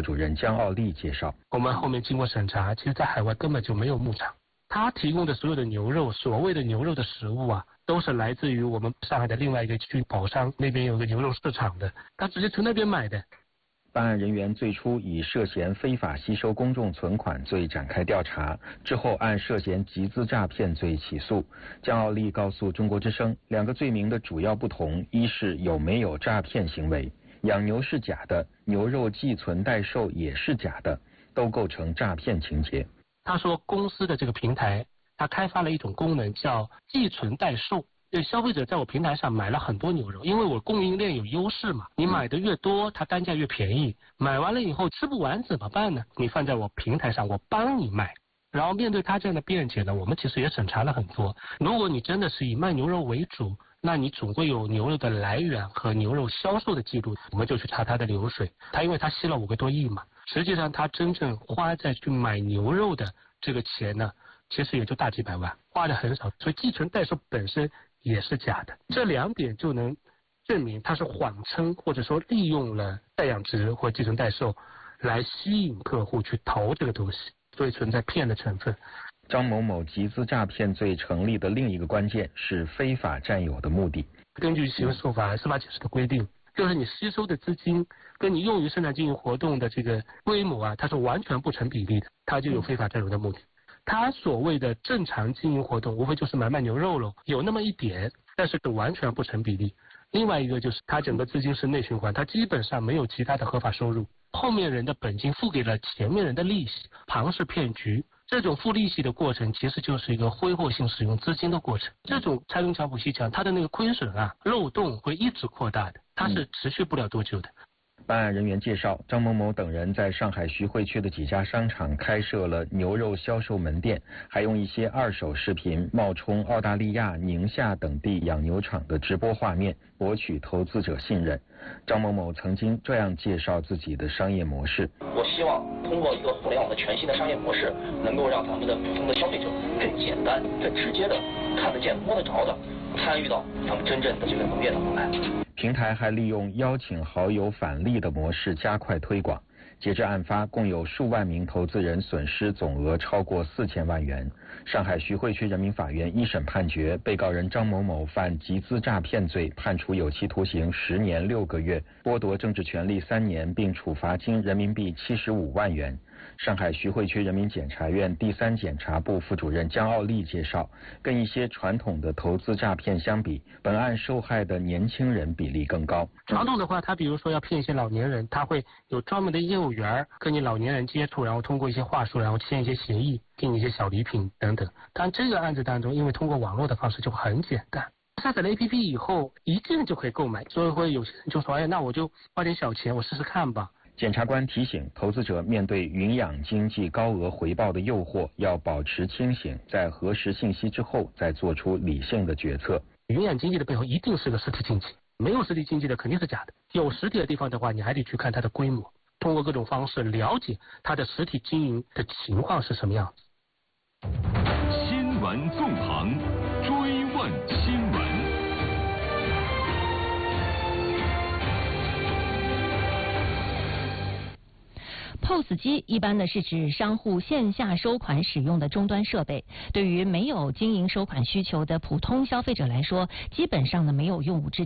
主任姜奥利介绍， 我们后面经过审查，其实在海外根本就没有牧场，他提供的所有的牛肉，所谓的牛肉的食物啊，都是来自于我们上海的另外一个区宝山那边有个牛肉市场的，他直接从那边买的。 办案人员最初以涉嫌非法吸收公众存款罪展开调查，之后按涉嫌集资诈骗罪起诉。姜奥利告诉中国之声，2个罪名的主要不同，一是有没有诈骗行为，养牛是假的，牛肉寄存代售也是假的，都构成诈骗情节。 他说公司的这个平台，他开发了一种功能叫寄存代售。对消费者在我平台上买了很多牛肉，因为我供应链有优势嘛，你买的越多，它单价越便宜。买完了以后吃不完怎么办呢？你放在我平台上，我帮你卖。然后面对他这样的辩解呢，我们其实也审查了很多。如果你真的是以卖牛肉为主，那你总会有牛肉的来源和牛肉销售的记录，我们就去查他的流水。他因为他吸了5个多亿嘛，实际上他真正花在去买牛肉的这个钱呢，其实也就大几百万，花的很少。所以寄存代售本身也是假的，这2点就能证明他是谎称或者说利用了代养殖或寄存代售来吸引客户去投这个东西，所以存在骗的成分。 张某某集资诈骗罪成立的另一个关键是非法占有的目的。 根据刑事诉法司法解释的规定，就是你吸收的资金跟你用于生产经营活动的这个规模啊，它是完全不成比例的，它就有非法占有的目的。他所谓的正常经营活动无非就是买卖牛肉喽，有那么一点，但是完全不成比例。另外一个就是他整个资金是内循环，他基本上没有其他的合法收入，后面人的本金付给了前面人的利息，庞氏骗局。这种付利息的过程其实就是一个挥霍性使用资金的过程。这种拆东墙补西墙，它的那个亏损啊漏洞会一直扩大的，它是持续不了多久的。 办案人员介绍，张某某等人在上海徐汇区的几家商场开设了牛肉销售门店，还用一些二手视频冒充澳大利亚、宁夏等地养牛场的直播画面，博取投资者信任。张某某曾经这样介绍自己的商业模式： 我希望通过一个互联网的全新的商业模式，能够让咱们的普通的消费者更简单、更直接的看得见、摸得着的参与到咱们真正的这个农业当中来。 平台还利用邀请好友返利的模式加快推广。截至案发，共有数万名投资人损失总额超过4000万元。上海徐汇区人民法院一审判决，被告人张某某犯集资诈骗罪，判处有期徒刑10年6个月，剥夺政治权利3年，并处罚金人民币75万元。上海徐汇区人民检察院第3检察部副主任姜奥利介绍，跟一些传统的投资诈骗相比，本案受害的年轻人比例更高。 传统的话，他比如说要骗一些老年人，他会有专门的业务员跟你老年人接触，然后通过一些话术，然后签一些协议，给你一些小礼品等等。但这个案子当中，因为通过网络的方式就很简单，下载了 APP 以后一键就可以购买，所以会有些人就说，哎，那我就花点小钱，我试试看吧。 检察官提醒投资者，面对云养经济高额回报的诱惑，要保持清醒，在核实信息之后再做出理性的决策。 云养经济的背后一定是个实体经济，没有实体经济的肯定是假的。有实体的地方的话，你还得去看它的规模，通过各种方式了解它的实体经营的情况是什么样子。 新闻纵横，追问新闻。 POS 机一般呢是指商户线下收款使用的终端设备，对于没有经营收款需求的普通消费者来说，基本上呢没有用武之地。